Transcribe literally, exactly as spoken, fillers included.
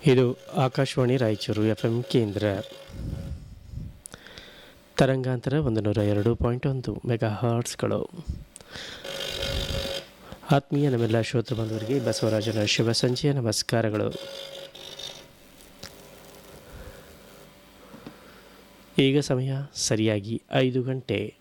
ಇದು Akashvani Raichur F M ಕೇಂದ್ರ. ತರಂಗಾಂತರ ಒಂದು ನೂರ ಎರಡು ಪಾಯಿಂಟ್ ಒಂದು ಮೆಗಾ ಹಾರ್ಟ್ಸ್ಗಳು. ಆತ್ಮೀಯ ನಮ್ಮೆಲ್ಲ ಶ್ರೋತೃ ಬಂಧುವರಿಗೆ ಬಸವರಾಜನ ಶಿವ ಸಂಜೆಯ ನಮಸ್ಕಾರಗಳು. ಈಗ ಸಮಯ ಸರಿಯಾಗಿ ಐದು ಗಂಟೆ.